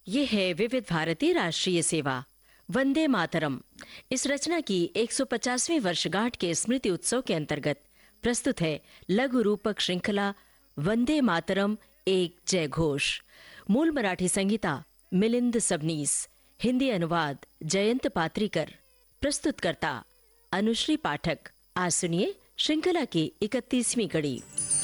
ये है विविध भारती राष्ट्रीय सेवा वंदे मातरम। इस रचना की 150वीं वर्षगांठ के स्मृति उत्सव के अंतर्गत प्रस्तुत है लघु रूपक श्रृंखला वंदे मातरम एक जय घोष। मूल मराठी संगीता मिलिंद सबनीस, हिंदी अनुवाद जयंत पात्रीकर, प्रस्तुतकर्ता अनुश्री पाठक। आज सुनिए श्रृंखला की 31वीं कड़ी।